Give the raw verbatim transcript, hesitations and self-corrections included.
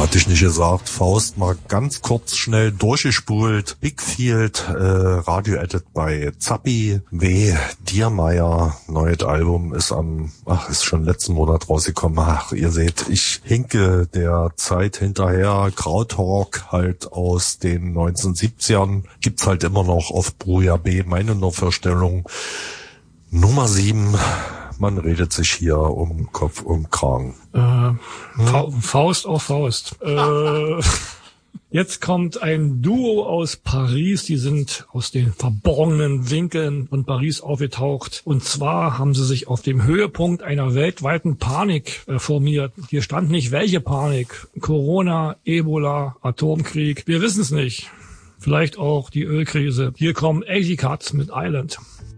Hatte ich nicht gesagt. Faust mal ganz kurz schnell durchgespult. Big Field, äh, Radio-Edit bei Zappi. W. Diermeier. Neues Album ist am, ach, ist schon letzten Monat rausgekommen. Ach, ihr seht, ich hinke der Zeit hinterher. Krauthawk halt aus den neunzehnhundertsiebzigern. Gibt's halt immer noch auf Bruja B. Meine Neuvorstellung. Nummer sieben. Man redet sich hier um Kopf, um Kragen. Äh, hm? Fa- Faust auf Faust. Äh, jetzt kommt ein Duo aus Paris. Die sind aus den verborgenen Winkeln von Paris aufgetaucht. Und zwar haben sie sich auf dem Höhepunkt einer weltweiten Panik äh, formiert. Hier stand nicht, welche Panik. Corona, Ebola, Atomkrieg. Wir wissen es nicht. Vielleicht auch die Ölkrise. Hier kommen Easy Cuts mit Island.